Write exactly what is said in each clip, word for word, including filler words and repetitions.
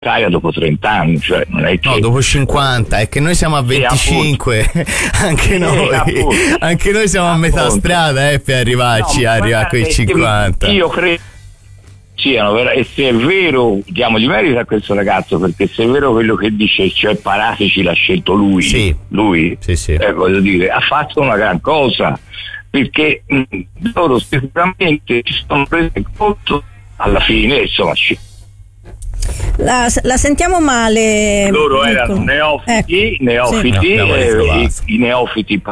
Italia dopo trenta anni, cioè non è che... No, dopo cinquanta, è che noi siamo a venticinque, anche noi, eh, anche noi siamo appunto. a metà strada eh, per arrivarci, no, arrivare a quei cinquanta. Io credo siano, e se è vero, diamogli merito a questo ragazzo, perché se è vero quello che dice, cioè Paratici l'ha scelto lui, sì. lui, sì, sì. Eh, voglio dire, ha fatto una gran cosa, perché mh, loro sicuramente ci sono presi conto alla fine, insomma, ci... La, la sentiamo male. Loro erano ecco. neofiti, ecco. neofiti, sì. eh, i, i neofiti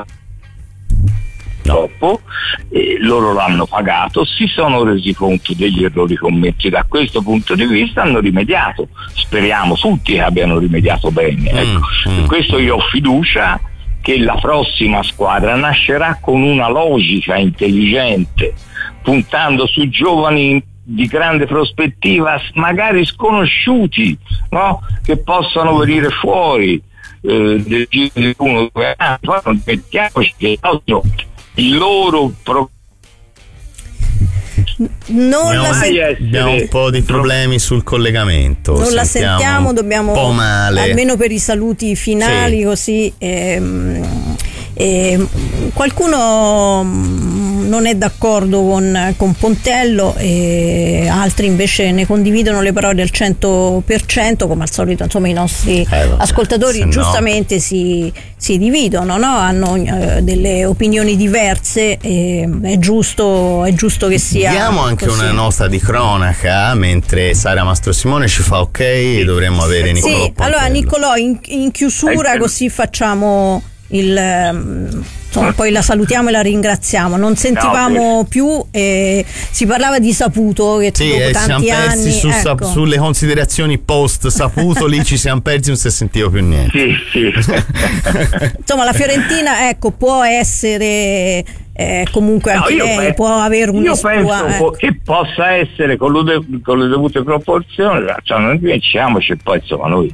dopo, e loro l'hanno pagato, si sono resi conto degli errori commessi, da questo punto di vista hanno rimediato, speriamo tutti che abbiano rimediato bene, ecco. mm, mm. Per questo io ho fiducia che la prossima squadra nascerà con una logica intelligente, puntando su giovani di grande prospettiva, magari sconosciuti, no? Che possano venire fuori eh, del giro di uno o due anni. Poi non dimentichiamoci che il loro pro- non la sen- abbiamo un po' di problemi sul collegamento, non la sentiamo, dobbiamo un po' male, almeno per i saluti finali, sì. Così ehm, ehm, qualcuno non è d'accordo con, con Pontello e altri invece ne condividono le parole al cento per cento, come al solito, insomma i nostri eh, ascoltatori giustamente no. si, si dividono, no? Hanno eh, delle opinioni diverse e è giusto, è giusto che sia. Diamo anche così. Una nota di cronaca mentre Sara Mastrosimone ci fa ok e dovremmo avere Niccolò sì, Pontello. Allora Niccolò in, in chiusura così facciamo il insomma, poi la salutiamo e la ringraziamo. Non sentivamo no, più eh, si parlava di Saputo che sì, dopo eh, tanti siamo persi anni su, ecco. sulle considerazioni post Saputo lì ci siamo persi, non si sentiva più niente. Sì, sì. Insomma la Fiorentina ecco può essere eh, comunque anche no, lei penso, può avere un io espua, penso ecco. che possa essere con, lo, con le dovute proporzioni, cioè non dimentichiamoci, poi insomma noi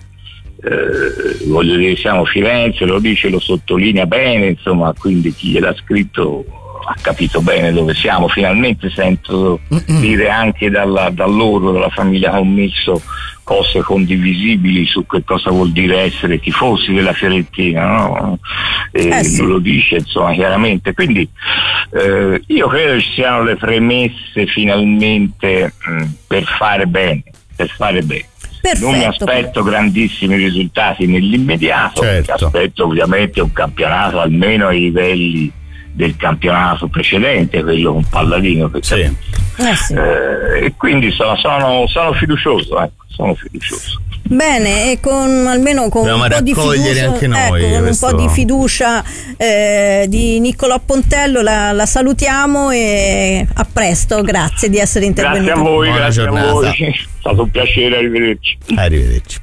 Eh, voglio dire, siamo Firenze, lo dice, lo sottolinea bene, insomma, quindi chi gliel'ha scritto ha capito bene dove siamo. Finalmente sento Mm-mm. dire anche dalla, da loro, dalla famiglia Commisso, cose condivisibili su che cosa vuol dire essere tifosi della Fiorentina, no? E eh sì. lo dice insomma chiaramente, quindi eh, io credo ci siano le premesse finalmente mh, per fare bene, per fare bene. Perfetto. Non mi aspetto grandissimi risultati nell'immediato, certo. mi aspetto ovviamente un campionato almeno ai livelli del campionato precedente, quello con Palladino, sì. Eh sì. Eh, e quindi sono, sono, sono fiducioso, ecco, sono fiducioso. Bene, e con almeno con Dobbiamo un po' di fiducia, anche noi, ecco, con questo... un po' di fiducia eh, di Niccolò Pontello la, la salutiamo e a presto, grazie di essere intervenuto. Grazie a voi, Buona grazie giornata. a voi, è stato un piacere, arrivederci. Arrivederci.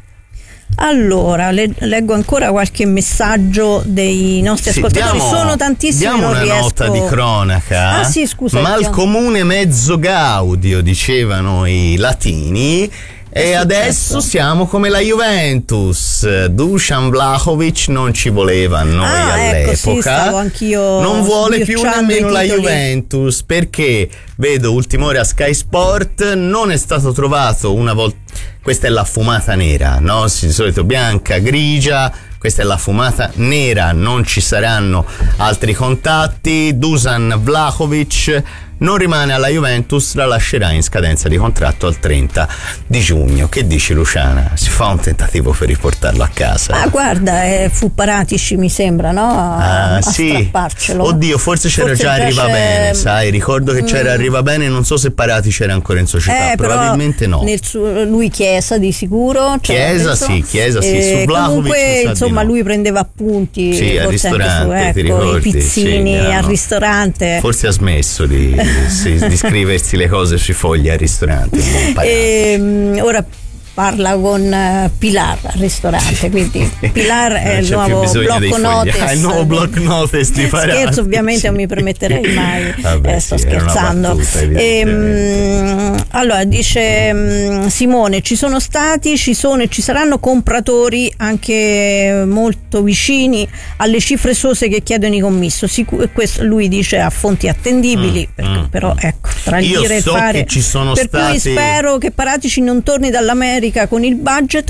Allora, le, leggo ancora qualche messaggio dei nostri sì, ascoltatori, diamo, sono tantissimi, diamo non una riesco... nota di cronaca. Ah sì, scusa. Ma il comune mezzo gaudio, dicevano i latini. E adesso siamo come la Juventus. Dusan Vlahovic non ci voleva a noi ah, all'epoca. Ecco, sì, stavo anch'io non vuole più nemmeno la titoli. Juventus, perché vedo ultima ora a Sky Sport non è stato trovato una volta. Questa è la fumata nera, no? Di solito bianca, grigia. Questa è la fumata nera, non ci saranno altri contatti. Dusan Vlahovic non rimane alla Juventus, la lascerà in scadenza di contratto al trenta di giugno. Che dici, Luciana? Si fa un tentativo per riportarlo a casa? Ah, guarda, eh, fu Paratici, mi sembra, no? A, ah, a sì. strapparcelo. Oddio, forse c'era forse già Arriva c'è... Bene, sai? Ricordo che mm. c'era Arriva Bene, non so se Paratici era ancora in società, eh, probabilmente no. Nel suo, lui Chiesa di sicuro. Chiesa sì, Chiesa sì. Eh, Su Vlahovic comunque, insomma, no. lui prendeva appunti. Sì, al ristorante, su, ecco, ti ricordi? I pizzini sì, no, al no. ristorante. Forse ha smesso di, sì, di scriversi le cose sui fogli al ristorante. E, um, ora parla con uh, Pilar al ristorante, quindi Pilar è il nuovo blocco notice. Ah, il nuovo block notice di Paratici. Scherzo, ovviamente non mi permetterei mai. Vabbè, eh, sto sì, scherzando. Battuta, e, mh, allora dice mh, Simone, ci sono stati, ci sono e ci saranno compratori anche molto vicini alle cifre sose che chiedono i commisso. Sicu- questo lui dice a fonti attendibili, mm, perché, mm, però ecco, tra il Io dire e il so fare. Che ci sono per stati... cui spero che Paratici non torni dall'America America con il budget